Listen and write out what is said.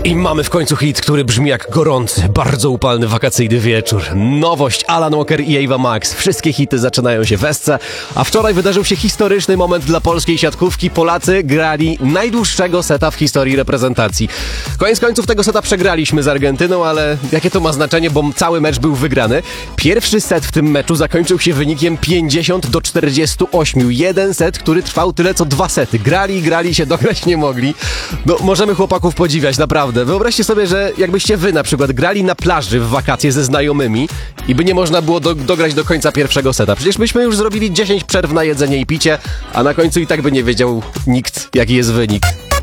I mamy w końcu hit, który brzmi jak gorący, bardzo upalny wakacyjny wieczór. Nowość, Alan Walker i Ava Max. Wszystkie hity zaczynają się w Esce, a wczoraj wydarzył się historyczny moment dla polskiej siatkówki. Polacy grali najdłuższego seta w historii reprezentacji. Koniec końców tego seta przegraliśmy z Argentyną, ale jakie to ma znaczenie, bo cały mecz był wygrany. Pierwszy set w tym meczu zakończył się wynikiem 50-48. Jeden set, który trwał tyle co 2 sety. Grali się, dograć nie mogli. No, możemy chłopaków podziwiać, naprawdę. Wyobraźcie sobie, że jakbyście wy na przykład grali na plaży w wakacje ze znajomymi i by nie można było dograć do końca pierwszego seta. Przecież byśmy już zrobili 10 przerw na jedzenie i picie, a na końcu i tak by nie wiedział nikt, jaki jest wynik.